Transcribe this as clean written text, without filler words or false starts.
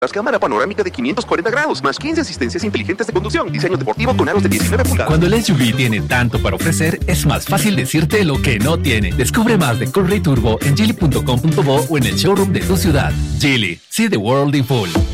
cámara panorámica de 540 grados, más 15 asistencias inteligentes de conducción, diseño deportivo con aros de 19 pulgadas. Cuando el SUV tiene tanto para ofrecer, es más fácil decirte lo que no tiene. Descubre más de Currey Turbo en geely.com.bo o en el showroom de tu ciudad. Geely, see the world in full.